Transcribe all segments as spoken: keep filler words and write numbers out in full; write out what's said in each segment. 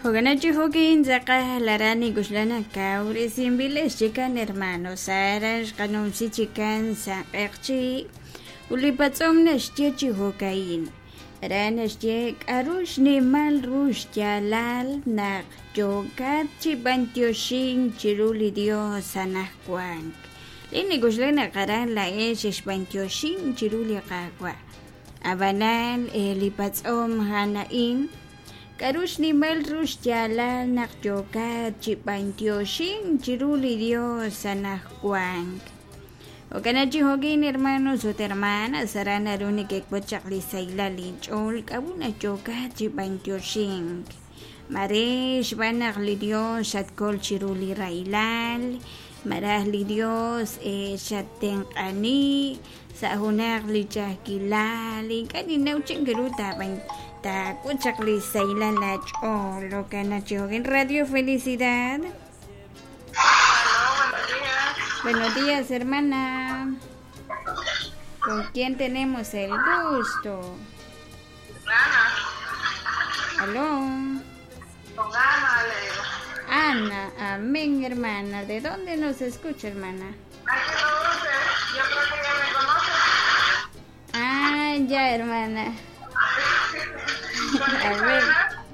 Hoganachi Hogin Zaka Larani Guslana Kauri Simbiles Chican hermanos Sarash Kanumsi Chican San Erchi Ulipatzomna Stiechi Hokain Ranashtiek Arush Nimal Rush Jalal Nak Jokat Chibantioshin Chiruli Dios Sanakwank Lini Guslana Karan La Eshish Bantioshin Chiruli Kakwa Abanal Elipatzom Hanain Karush ni mel rush yala nakyoka chipantioshin chiruli Dios sanahkuang. O kanachi hogin hermanos o hermanas sarana runi que pochakli saila linchol kabuna choka chipantioshin. Maresh banakli Dios at kol chiruli railal. Marahli Dios e shaten ani sa hunakli chakilali kanina uching geruta bang. Ta kuchakli saila lach oh lo que en Radio Felicidad. Hola, buenos días. Buenos días, hermana. ¿Con quién tenemos el gusto? Ana. ¿Aló? Con Ana, le digo. Ana, amén, hermana. ¿De dónde nos escucha, hermana? Aquí no sé, yo creo que ya me conoce. Ah, ya, hermana. Amén.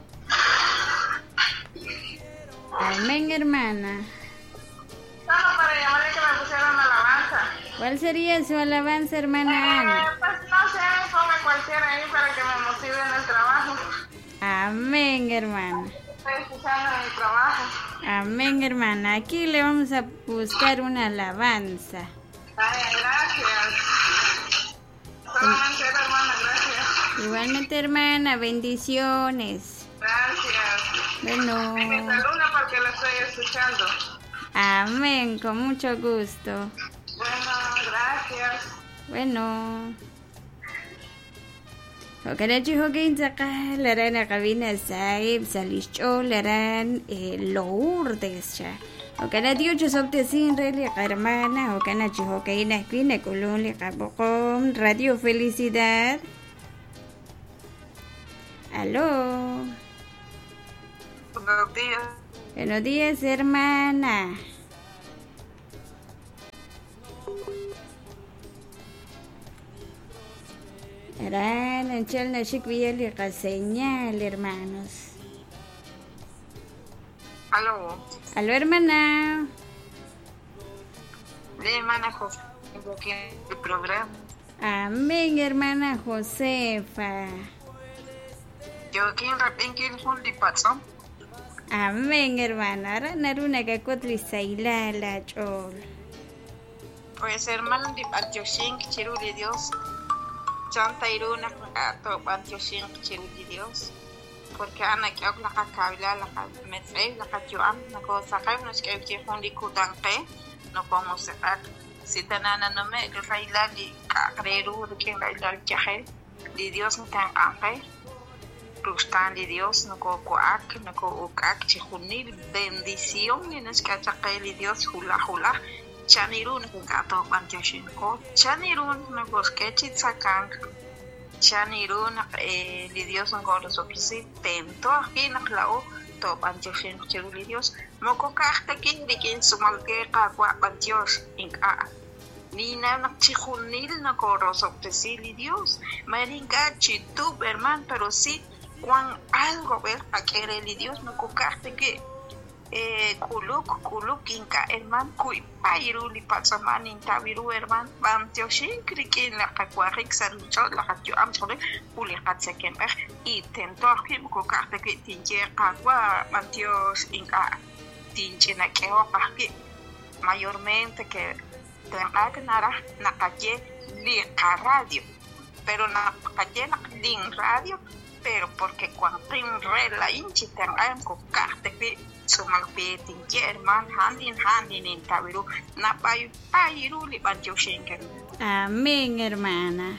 Amén, hermana. Solo para llamarle que me pusieran una alabanza. ¿Cuál sería su alabanza, hermana Ana? Eh, pues no sé, ponga cualquiera ahí para que me motive en el trabajo. Amén, hermana. Estoy escuchando en mi trabajo. Amén, hermana. Aquí le vamos a buscar una alabanza. Ay, gracias. Solamente era, hermana, gracias. Igualmente, hermana, bendiciones. Gracias. Bueno. Me saluda porque la estoy escuchando. Amén, con mucho gusto. Bueno, gracias. Bueno. Okanachi hokin saka laran akabina saib salischo laran Lourdes cha. Okanachi ocho sopte sin reli hermana. Okanachi hokin akine kulun le kabokom Radio Felicidad. Aló. Buenos días. Buenos días, hermana. Eran en Chalna Shikviel y señal, hermanos. Aló. Aló, hermana. De hermana José, aquí en el programa. Amén, hermana Josefa. Yo aquí en Rapinquil Fundi Patzón. Amén, hermana. Ahora naruna que cotli saila la chol. Pues hermano de Pantioshink, Chiruli Dios. Chanta iruna to Pantioshink, Chiruli Dios. Porque ana que habla cabila la metre la catuam, no cosa que nos que te fundi kutanque, no podemos cerrar. Si tanana no me raila li carreru de que raila el viaje, de Dios no tan ángel. Rustan de Dios no co coac no co ucac chihunil bendición y nos cachaque de Dios hula hula chanirun con gato pantioshinku chanirun no bosquechi sacan chanirun eh de Dios no co los ofreci tento aquí no clao to pantioshinku chiru de Dios moco carte que de quien sumalque caqua pantios inca ni na chihunil no co los ofreci de Dios maringa chitu hermano pero sí cuando algo ver a querer el Dios no cocarte que eh kuluk kuluk inca herman kui pairu li patsaman intabiru herman bam teoshin krikin la kakwarik salucho la katyo am chole puli katseken er y tento aquí cocarte que tinje kakwa mantios inca tinje na keo aquí mayormente que tenga que nara na calle li radio pero na calle na lin radio pero porque cuando primre la inchi tengan con carte que sumal petin german hand in hand in tabiru na payu payu li banjo shenken. Amén, hermana.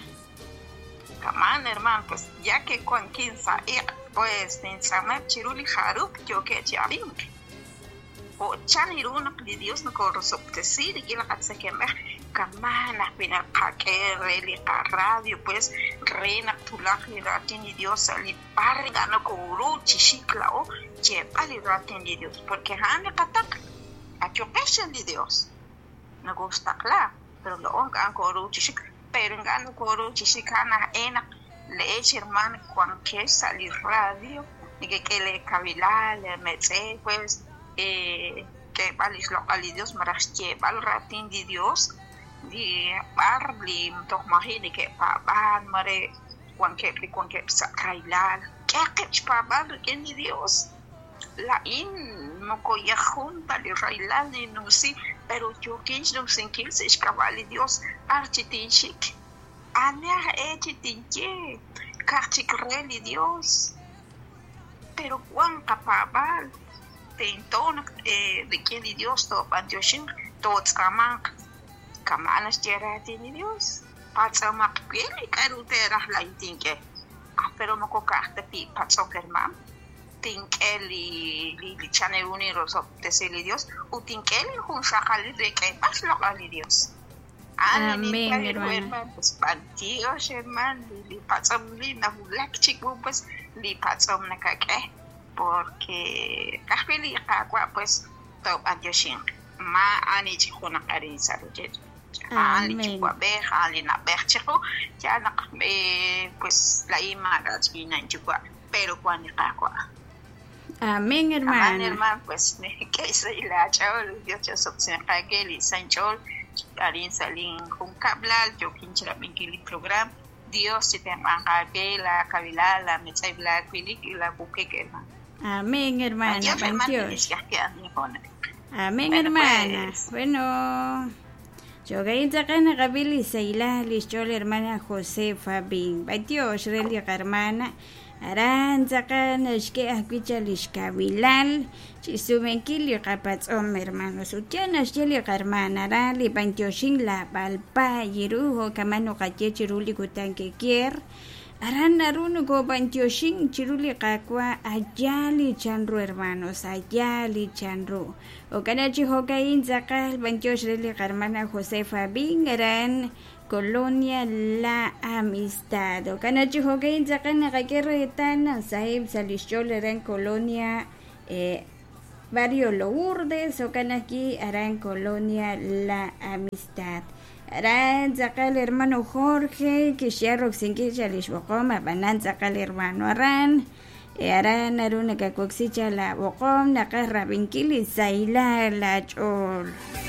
Caman hermano, pues ya que con quinza pues en samer chiruli haruk yo que chavink o chanirun de Dios no corro soptesir y la katse que me Kamana pina kake reli ka radio pues reina tulaki ratin de Dios ali parga no kuru chishikla o che pali ratin de Dios porque hane katak a chopeshan de Dios no gusta kla pero lo onga kuru chishik pero ngano kuru chishikana ena le hermano cuando que sali radio y que que le kabila le metse pues eh que valis locali Dios maras che val ratin de Dios di parli tok mahini ke pa ban mare kwan ke kwan ke sa kailal ke ke pa ban en Dios la in mo ko ya junta li railal ni no si pero yo que no sin que se escavali Dios architin chic ana echitin che cartigreli Dios pero kwan kapabal tenton eh de que Dios to pantoshin to tsamak Kamanas tirati ni Dios. Patsa makpili karu terah lain tingke. Ah pero mo ko kahte pi patso kermam. Tinkeli li li chane uni roso teseli Dios. U tinkeli hun sakali de que pas lo ali Dios. Amén, hermana. Pues pantio hermano li patso li na hulak chiku pues li patso na kake porque kahpili kakwa pues to anjoshin. Ma ani chikuna karin sarujet. Ali chukwa be ali na be chiku ya na eh pues la imaga china chukwa pero cuando kakwa. Amén, hermana. Amén, hermano, pues que se la chao Dios ya sopsen kageli sanchol karin salin kun kablal yo kinchra minkili program Dios se te manga la kabila la metsai la kwili la bukeke. Amén, hermana. Dios. Amén, hermana. Pues. Bueno, yo que intacana Gabili Seila, Lichol, hermana Josefa Bin. Batios, Relia hermana. Aranzakan, Esque, Aquicha, Lishkabilal. Chisumenkili, Capats, Om, hermanos. Utianas, Yelia hermana. Rali, Bantioshin, la Balpa, Yirujo, Camano, Cache, Chiruli, Kutanque, Kier. Aran naruno go bantioshin chiruli kakwa ayali chanru hermanos ayali chanru o kanachi hokain zakal bantiosh reli hermana Josefa Bin eran Colonia La Amistad o kanachi hokain zakal nakakerretan sahib salishol eran Colonia eh, Barrio Lourdes o kanaki eran Colonia La Amistad. Aran zakal hermano Jorge que sharro sin que chalish bokoma banan zakal hermano Aran e aran aruna ka koksicha la bokom na ka rabinkili saila la chol